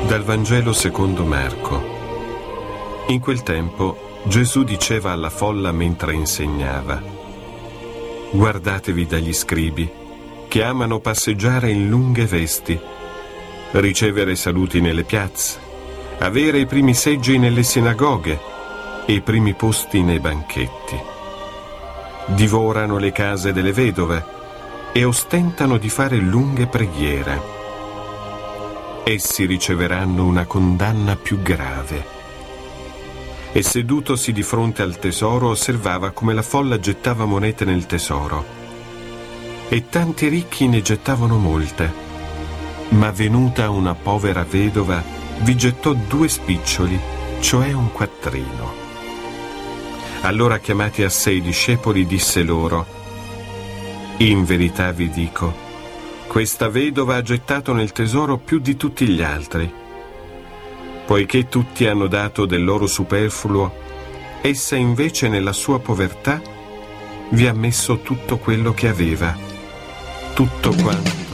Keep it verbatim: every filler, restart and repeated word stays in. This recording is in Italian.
Dal Vangelo secondo Marco. In quel tempo Gesù diceva alla folla mentre insegnava: guardatevi dagli scribi, che amano passeggiare in lunghe vesti, ricevere saluti nelle piazze, avere i primi seggi nelle sinagoghe e i primi posti nei banchetti. Divorano le case delle vedove e ostentano di fare lunghe preghiere. Essi riceveranno una condanna più grave. E sedutosi di fronte al tesoro osservava come la folla gettava monete nel tesoro. E tanti ricchi ne gettavano molte. Ma venuta una povera vedova vi gettò due spiccioli, cioè un quattrino. Allora, chiamati a sé i discepoli, disse loro: in verità vi dico, questa vedova ha gettato nel tesoro più di tutti gli altri. Poiché tutti hanno dato del loro superfluo, essa invece nella sua povertà vi ha messo tutto quello che aveva, tutto quanto